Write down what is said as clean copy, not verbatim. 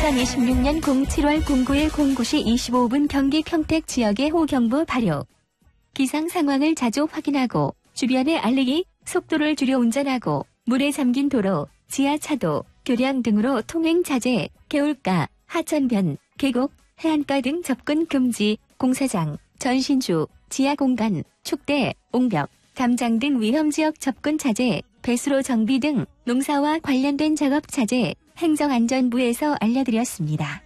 2026년 07월 09일 09시 25분 경기 평택 지역의 호경보 발효. 기상 상황을 자주 확인하고 주변에 알리기, 속도를 줄여 운전하고 물에 잠긴 도로, 지하차도, 교량 등으로 통행 자제, 개울가, 하천변, 계곡, 해안가 등 접근 금지, 공사장, 전신주, 지하공간, 축대, 옹벽, 담장 등 위험지역 접근 자제, 배수로 정비 등 농사와 관련된 작업 자제, 행정안전부에서 알려드렸습니다.